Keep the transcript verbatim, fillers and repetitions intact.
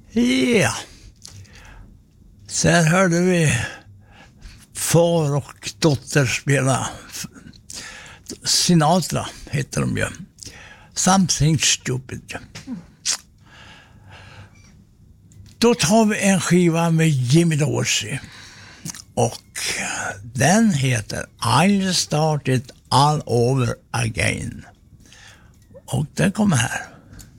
Ja. Sen hörde vi far och dotter spela Sinatra, heter de ju. Something Stupid. Då tar vi en skiva med Jimmy Dorsey. Och den heter I'll Start It All Over Again. Och den kommer här.